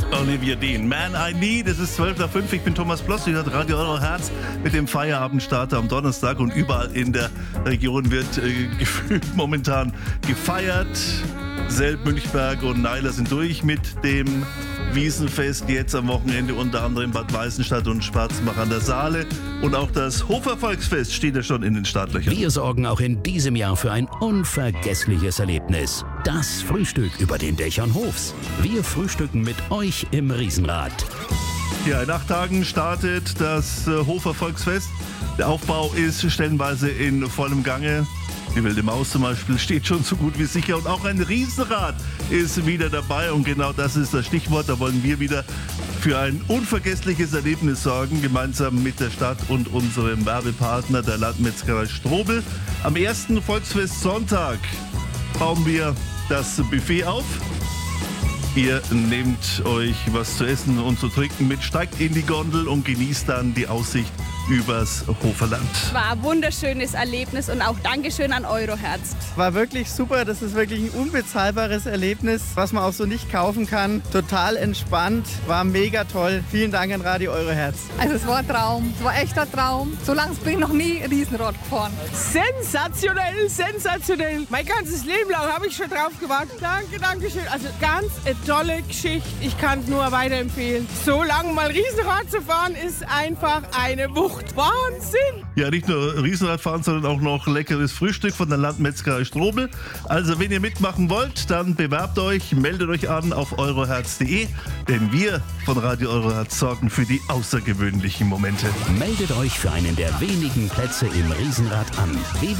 Olivia Dean. Man I Need, es ist 12 nach 5, ich bin Thomas Bloss, ihr hört Radio Euro Herz mit dem Feierabendstarter am Donnerstag und überall in der Region wird gefühlt momentan gefeiert. Selb, Münchberg und Neiler sind durch mit dem Wiesenfest, jetzt am Wochenende unter anderem Bad Weißenstadt und Sparzbach an der Saale. Und auch das Hofer Volksfest steht ja schon in den Startlöchern. Wir sorgen auch in diesem Jahr für ein unvergessliches Erlebnis. Das Frühstück über den Dächern Hofs. Wir frühstücken mit euch im Riesenrad. Ja, in 8 Tagen startet das Hofer Volksfest. Der Aufbau ist stellenweise in vollem Gange. Die Wilde Maus zum Beispiel steht schon so gut wie sicher und auch ein Riesenrad ist wieder dabei und genau das ist das Stichwort. Da wollen wir wieder für ein unvergessliches Erlebnis sorgen, gemeinsam mit der Stadt und unserem Werbepartner, der Landmetzgerei Strobel. Am ersten Volksfest-Sonntag bauen wir das Buffet auf. Ihr nehmt euch was zu essen und zu trinken mit, steigt in die Gondel und genießt dann die Aussicht übers Hoferland. War ein wunderschönes Erlebnis und auch Dankeschön an Euroherz. War wirklich super, das ist wirklich ein unbezahlbares Erlebnis, was man auch so nicht kaufen kann. Total entspannt, war mega toll. Vielen Dank an Radio Euroherz. Also es war ein Traum, es war echt ein Traum. So lange bin ich noch nie Riesenrad gefahren. Sensationell, sensationell. Mein ganzes Leben lang habe ich schon drauf gewartet. Danke schön. Also ganz eine tolle Geschichte. Ich kann es nur weiterempfehlen. So lange mal Riesenrad zu fahren, ist einfach eine Wucht. Wahnsinn! Ja, nicht nur Riesenradfahren, sondern auch noch leckeres Frühstück von der Landmetzgerei Strobel. Also wenn ihr mitmachen wollt, dann bewerbt euch, meldet euch an auf euroherz.de, denn wir von Radio Euroherz sorgen für die außergewöhnlichen Momente. Meldet euch für einen der wenigen Plätze im Riesenrad an.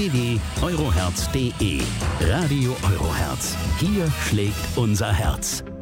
www.euroherz.de. Radio Euroherz. Hier schlägt unser Herz.